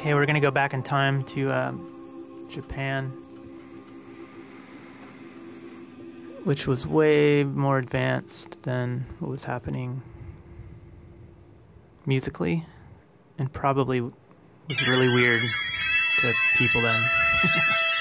Okay, we're gonna go back in time to Japan, which was way more advanced than what was happening musically, and probably was really weird to people then.